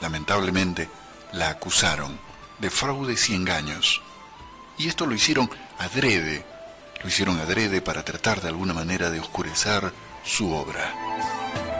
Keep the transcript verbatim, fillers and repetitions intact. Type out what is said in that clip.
lamentablemente, la acusaron de fraudes y engaños. Y esto lo hicieron adrede, lo hicieron adrede para tratar de alguna manera de oscurecer su obra.